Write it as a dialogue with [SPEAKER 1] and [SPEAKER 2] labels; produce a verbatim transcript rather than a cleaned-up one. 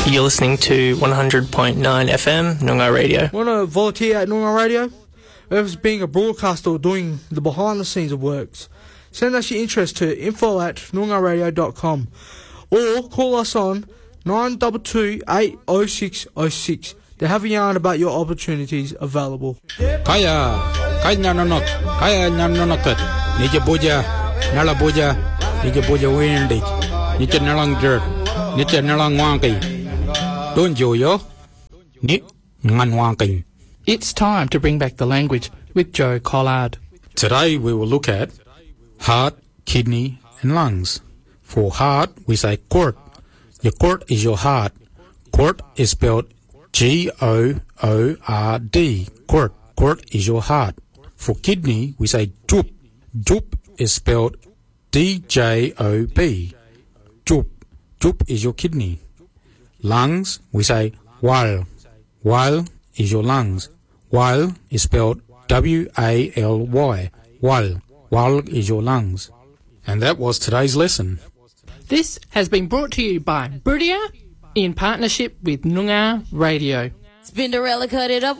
[SPEAKER 1] You're listening to one hundred point nine F M, Noongar Radio.
[SPEAKER 2] Want to volunteer at Noongar Radio? Whether it's being a broadcaster or doing the behind-the-scenes of works, send us your interest to info at noongar radio dot com or call us on nine two two, eight oh six oh six to have a yarn about your opportunities available.
[SPEAKER 3] Kaya, kaya nanonok, kaya nanonokot, nije boja, nala boja, nije boja windig, nije nalang dirt, nije nalang wangki. Don't you yo? Ni ngan wangki.
[SPEAKER 4] It's time to bring back the language with Joe Collard.
[SPEAKER 3] Today we will look at heart, kidney and lungs. For heart, we say court. Your court is your heart. Court is spelled G O O R D. Court. Court is your heart. For kidney, we say jup. Jup is spelled D J O B. Jup. Jup is your kidney. Lungs, we say wal. Wal is your lungs. Wal is spelled W A L Y. Wal. Wal is your lungs. And that was today's lesson.
[SPEAKER 4] This has been brought to you by Bridia in partnership with Noongar Radio.
[SPEAKER 5] Spinderella cut it up.